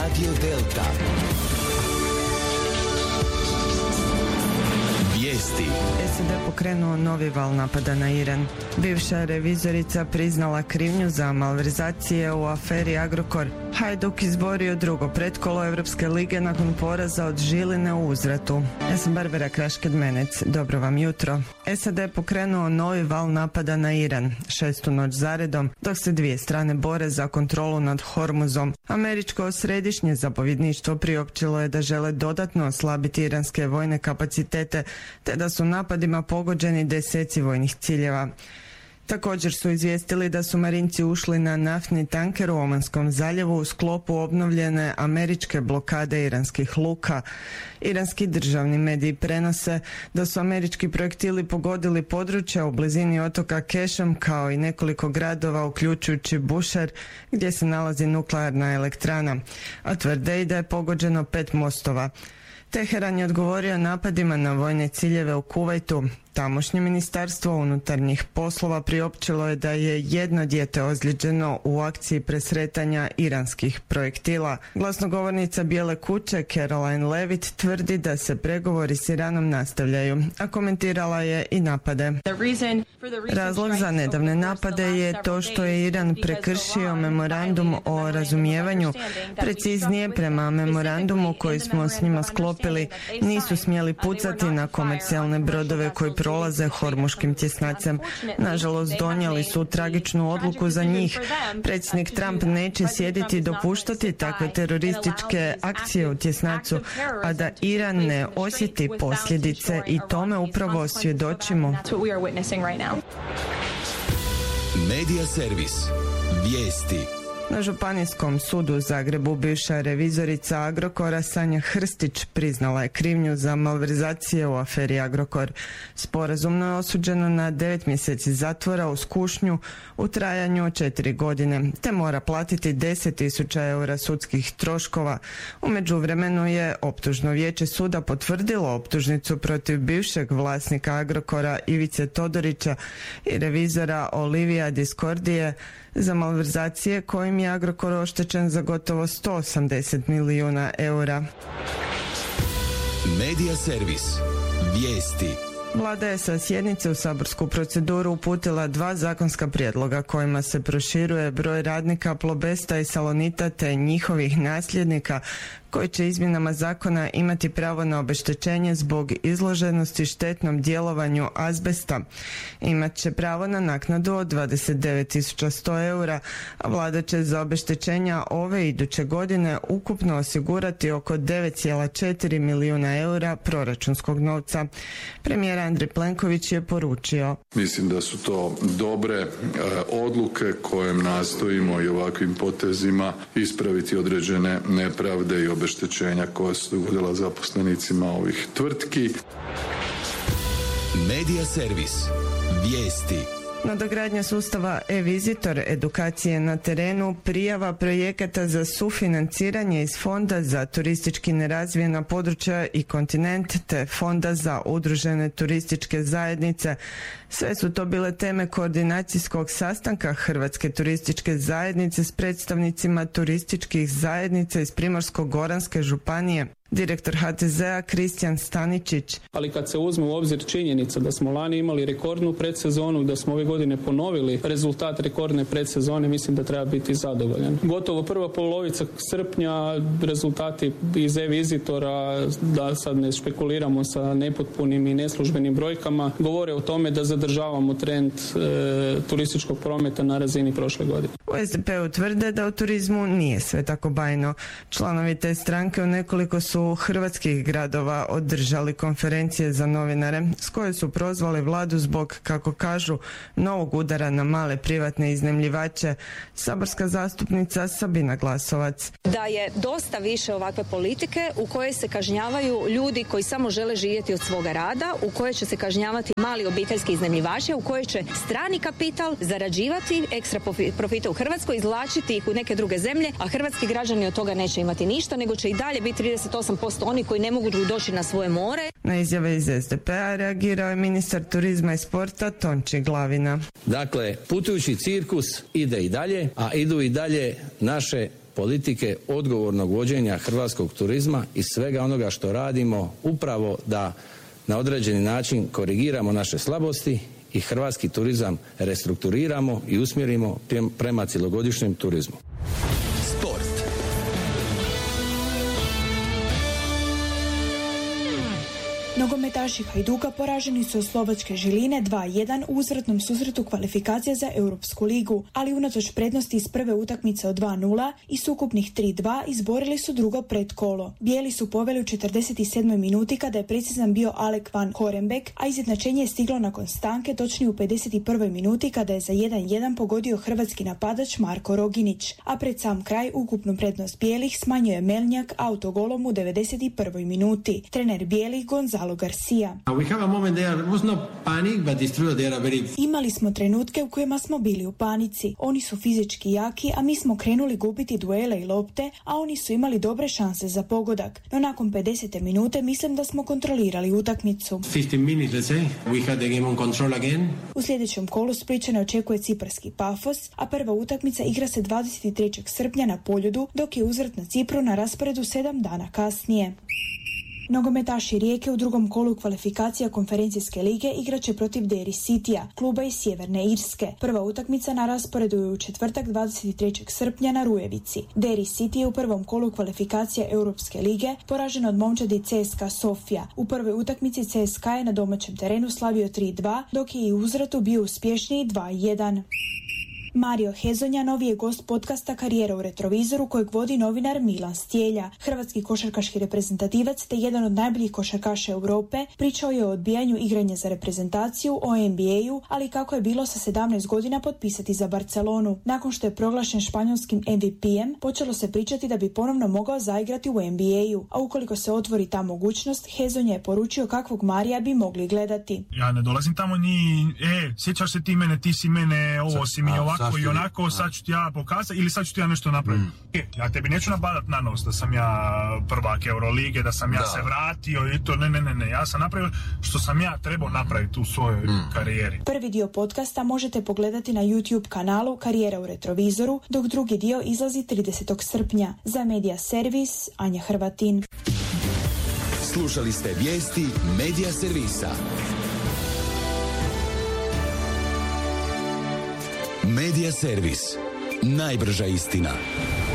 Radio Delta. Vijesti. SAD pokrenuo novi val napada na Iran. Bivša revizorica priznala krivnju za malverzacije u aferi Agrokor. Hajduk izborio drugo pretkolo Evropske lige nakon poraza od Žiline u Uzvratu. Ja sam Barbara Krašked-Menec. Dobro vam jutro. SAD pokrenuo novi val napada na Iran, 6. noć zaredom, dok se dvije strane bore za kontrolu nad Hormuzom. Američko središnje zapovjedništvo priopćilo je da žele dodatno oslabiti iranske vojne kapacitete, te da su napadima pogođeni deseci vojnih ciljeva. Također su izvijestili da su marinci ušli na naftni tanker u Omanskom zaljevu u sklopu obnovljene američke blokade iranskih luka. Iranski državni mediji prenose da su američki projektili pogodili područja u blizini otoka Kešem kao i nekoliko gradova uključujući Bushehr gdje se nalazi nuklearna elektrana, a tvrde i da je pogođeno 5 mostova. Teheran je odgovorio napadima na vojne ciljeve u Kuvajtu. Tamošnje ministarstvo unutarnjih poslova priopćilo je da je jedno dijete ozlijeđeno u akciji presretanja iranskih projektila. Glasnogovornica Bijele kuće Caroline Levitt tvrdi da se pregovori s Iranom nastavljaju, a komentirala je i napade. Razlog za nedavne napade je to što je Iran prekršio memorandum o razumijevanju. Preciznije, prema memorandumu koji smo s njima sklopili, nisu smjeli pucati na komercijalne brodove koji prolaze Hormuškim tjesnacem. Nažalost, donijeli su tragičnu odluku za njih. Predsjednik Trump neće sjediti i dopuštati takve terorističke akcije u tjesnacu, a da Iran ne osjeti posljedice, i tome upravo svjedočimo. Medija servis. Vijesti. Na Županijskom sudu u Zagrebu bivša revizorica Agrokora Sanja Hrstić priznala je krivnju za malverzacije u aferi Agrokor. Sporazumno je osuđena na 9 mjeseci zatvora uz kušnju u trajanju od 4 godine, te mora platiti 10.000 eura sudskih troškova. U međuvremenu je optužno vijeće suda potvrdilo optužnicu protiv bivšeg vlasnika Agrokora Ivice Todorića i revizora Olivija Diskordije za malverzacije kojim je Agrokor oštećen za gotovo 180 milijuna eura. Medija servis. Vijesti. Vlada je sa sjednice u saborsku proceduru uputila 2 zakonska prijedloga kojima se proširuje broj radnika Plobesta i Salonita te njihovih nasljednika koji će izmjenama zakona imati pravo na obeštećenje zbog izloženosti štetnom djelovanju azbesta. Imat će pravo na naknadu od 29.100 eura, a vlada će za obeštećenja ove i iduće godine ukupno osigurati oko 9,4 milijuna eura proračunskog novca. Premijer Andrej Plenković je poručio: Mislim da su to dobre odluke kojim nastojimo i ovakvim potezima ispraviti određene nepravde i obeštećenja koja su dogodila zaposlenicima ovih tvrtki. Medija servis. Vijesti. Nadogradnja sustava e-Visitor, edukacije na terenu, prijava projekata za sufinanciranje iz Fonda za turistički nerazvijena područja i kontinent te Fonda za udružene turističke zajednice. Sve su to bile teme koordinacijskog sastanka Hrvatske turističke zajednice s predstavnicima turističkih zajednica iz Primorsko-goranske županije. Direktor HTZ-a Kristijan Staničić. Ali kad se uzme u obzir činjenica da smo lani imali rekordnu predsezonu, da smo ove godine ponovili rezultat rekordne predsezone, mislim da treba biti zadovoljan. Gotovo prva polovica srpnja, rezultati iz e-Visitora, da sad ne špekuliramo sa nepotpunim i neslužbenim brojkama, govore o tome da zadržavamo trend turističkog prometa na razini prošle godine. U SDP-u tvrde da u turizmu nije sve tako bajno. Članovi te stranke u nekoliko su hrvatskih gradova održali konferencije za novinare s koje su prozvali vladu zbog, kako kažu, novog udara na male privatne iznajmljivače. Saborska zastupnica Sabina Glasovac. Da je dosta više ovakve politike u kojoj se kažnjavaju ljudi koji samo žele živjeti od svoga rada, u kojoj će se kažnjavati mali obiteljski iznajmljivači, u kojoj će strani kapital zarađivati ekstra profite u Hrvatskoj, izvlačiti ih u neke druge zemlje, a hrvatski građani od toga neće imati ništa, nego će i dalje biti 38% oni koji ne mogu doći na svoje more. Na izjave iz SDP-a reagirao je ministar turizma i sporta Tonči Glavina. Dakle, putujući cirkus ide i dalje, a idu i dalje naše politike odgovornog vođenja hrvatskog turizma i svega onoga što radimo upravo da na određeni način korigiramo naše slabosti i hrvatski turizam restrukturiramo i usmjerimo prema cjelogodišnjem turizmu. Sport. Nogometaši Hajduka poraženi su od slovačke Žiline 2-1 u uzvratnom susretu kvalifikacija za Europsku ligu, ali unatoč prednosti iz prve utakmice od 2-0 i sukupnih 3-2 izborili su drugo predkolo. Bijeli su poveli u 47. minuti kada je precizan bio Alek van Horenbeek, a izjednačenje je stiglo nakon stanke, točnije u 51. minuti kada je za 1-1 pogodio hrvatski napadač Marko Roginić, a pred sam kraj ukupnu prednost bijelih smanjio je Melnjak autogolom u 91. minuti. Trener bijelih Gonzalo Garcia. Imali smo trenutke u kojima smo bili u panici. Oni su fizički jaki, a mi smo krenuli gubiti duele i lopte, a oni su imali dobre šanse za pogodak. No nakon 50. minute mislim da smo kontrolirali utakmicu. U sljedećem kolu Splićane očekuje ciparski Pafos, a prva utakmica igra se 23. srpnja na Poljudu, dok je uzvrat na Cipru na rasporedu 7 dana kasnije. Nogometaši Rijeke u drugom kolu kvalifikacija konferencijske lige igraće protiv Derry Cityja, kluba iz Sjeverne Irske. Prva utakmica na rasporedu je u četvrtak 23. srpnja na Rujevici. Derry City je u prvom kolu kvalifikacija Europske lige poražen od momčadi CSKA Sofija. U prvoj utakmici CSKA je na domaćem terenu slavio 3-2, dok je i u uzvratu bio uspješniji 2-1. Mario Hezonja novi je gost podcasta Karijera u retrovizoru kojeg vodi novinar Milan Stjelja. Hrvatski košarkaški reprezentativac te jedan od najboljih košarkaša Europe pričao je o odbijanju igranja za reprezentaciju, o NBA-u, ali kako je bilo sa 17 godina potpisati za Barcelonu. Nakon što je proglašen španjolskim MVP-em, počelo se pričati da bi ponovno mogao zaigrati u NBA-u, a ukoliko se otvori ta mogućnost, Hezonja je poručio kakvog Marija bi mogli gledati. Ja ne dolazim tamo sjećaš se ti mene, ti si mene, ovo si mi ovako i onako, sad ću ti ja pokazati ili sad ću ti ja nešto napraviti. Ja tebi neću nabadat na nos da sam ja prvak Eurolige, da sam ja se vratio i to, ne, ja sam napravio što sam ja trebao napraviti u svojoj karijeri. Prvi dio podcasta možete pogledati na YouTube kanalu Karijera u retrovizoru, dok drugi dio izlazi 30. srpnja. Za Media Servis, Anja Hrvatin. Slušali ste vijesti Media Servisa. Media Servis. Najbrža istina.